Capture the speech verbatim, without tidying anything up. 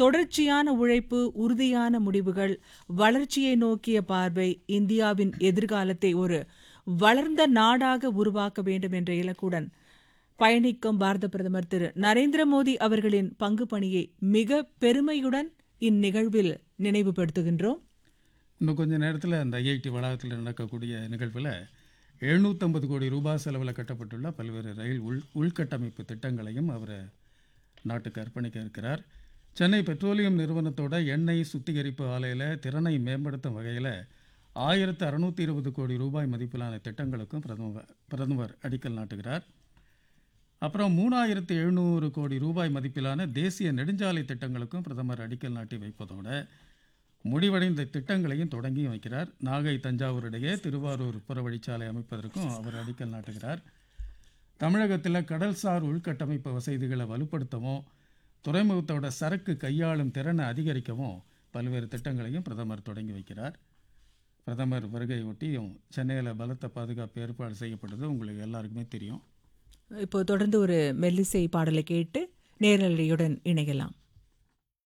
தொடர்ச்சியான உழைப்பு, உறுதியான முடிவுகள், வளர்ச்சியை நோக்கிய பார்வை இந்தியாவின் எதிர்காலத்தை ஒரு வளர்ந்த நாடாக உருவாக்க வேண்டும் என்ற இலக்குடன் பயணிக்கும் பாரத பிரதமர் திரு நரேந்திர மோடி அவர்களின் பங்கு பணியை மிக பெருமையுடன் இந்நிகழ்வில் நினைவுபடுத்துகின்றோம். இன்னும் கொஞ்ச நேரத்தில் அந்த ஐஐடி வளாகத்தில் நடக்கக்கூடிய நிகழ்வில் எழுநூற்றம்பது கோடி ரூபாய் செலவில் கட்டப்பட்டுள்ள பல்வேறு ரயில் உள் உள்கட்டமைப்பு திட்டங்களையும் அவர் நாட்டுக்கு அர்ப்பணிக்க இருக்கிறார். சென்னை பெட்ரோலியம் நிறுவனத்தோட எண்ணெய் சுத்திகரிப்பு ஆலையில் திறனை மேம்படுத்தும் வகையில் ஆயிரத்து அறுநூற்றி இருபது கோடி ரூபாய் மதிப்பிலான திட்டங்களுக்கும் பிரதமர் பிரதமர் அடிக்கல் நாட்டுகிறார். அப்புறம் மூணாயிரத்து எழுநூறு கோடி ரூபாய் மதிப்பிலான தேசிய நெடுஞ்சாலை திட்டங்களுக்கும் பிரதமர் அடிக்கல் நாட்டி வைப்பதோட முடிவடைந்த திட்டங்களையும் தொடங்கி வைக்கிறார். நாகை தஞ்சாவூர் இடையே திருவாரூர் புறவழிச்சாலை அமைப்பதற்கும் அவர் அடிக்கல் நாட்டுகிறார். தமிழகத்தில் கடல்சார் உள்கட்டமைப்பு வசதிகளை வலுப்படுத்தவும் துறைமுகத்தோட சரக்கு கையாளும் திறனை அதிகரிக்கவும் பல்வேறு திட்டங்களையும் பிரதமர் தொடங்கி வைக்கிறார். பிரதமர் வருகையொட்டியும் சென்னையில் பலத்த பாதுகாப்பு ஏற்பாடு செய்யப்பட்டது உங்களுக்கு எல்லாருக்குமே தெரியும். இப்போ தொடர்ந்து ஒரு மெல்லிசை பாடலை கேட்டு நேரலையுடன் இணையலாம்.